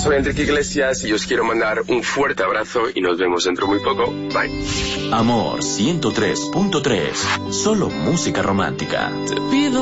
soy Enrique Iglesias y os quiero mandar un fuerte abrazo y nos vemos dentro muy poco. Bye. Amor 103.3, solo música romántica. Te pido